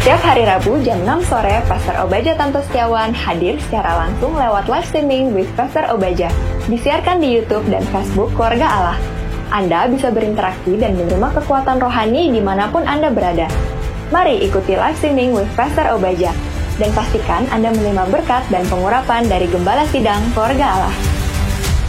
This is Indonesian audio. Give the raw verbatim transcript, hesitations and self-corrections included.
Setiap hari Rabu jam enam sore, Pastor Obaja Tanto Setiawan hadir secara langsung lewat live streaming with Pastor Obaja. Disiarkan di YouTube dan Facebook Keluarga Allah. Anda bisa berinteraksi dan menerima kekuatan rohani dimanapun Anda berada. Mari ikuti live streaming with Pastor Obaja. Dan pastikan Anda menerima berkat dan pengurapan dari Gembala Sidang Keluarga Allah.